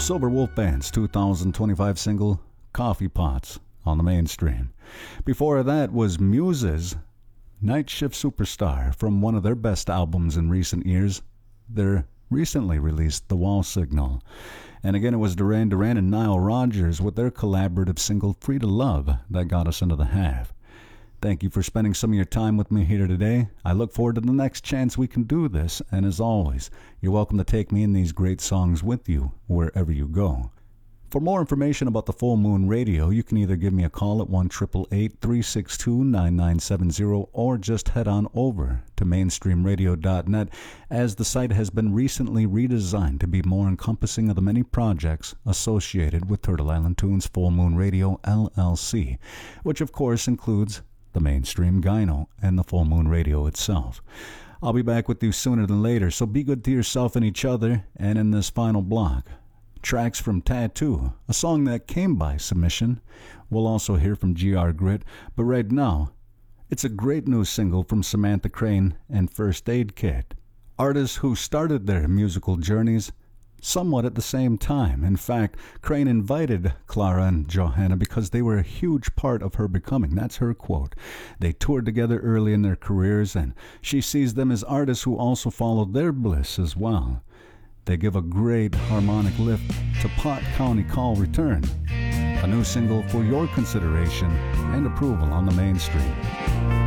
Sober Wolf Band's 2025 single, Coffee Pots, on the Mainstream. Before that was Muses' Night Shift Superstar from one of their best albums in recent years, their recently released The Wall Signal. And again, it was Duran Duran and Nile Rodgers with their collaborative single Free to Love that got us into the half. Thank you for spending some of your time with me here today. I look forward to the next chance we can do this, and as always, you're welcome to take me in these great songs with you wherever you go. For more information about the Full Moon Radio, you can either give me a call at 1-888-362-9970 or just head on over to mainstreamradio.net, as the site has been recently redesigned to be more encompassing of the many projects associated with Turtle Island Tunes Full Moon Radio LLC, which of course includes the Mainstream Gyno and the Full Moon Radio itself. I'll be back with you sooner than later, so be good to yourself and each other. And in this final block, tracks from Tattoo, a song that came by submission. We'll also hear from GR Grit, but right now, it's a great new single from Samantha Crane and First Aid Kit, artists who started their musical journeys somewhat at the same time. In fact, Crane invited Clara and Johanna because they were a huge part of her becoming. That's her quote. They toured together early in their careers, and she sees them as artists who also followed their bliss as well. They give a great harmonic lift to Pot County Call Return, a new single for your consideration and approval on the Mainstream.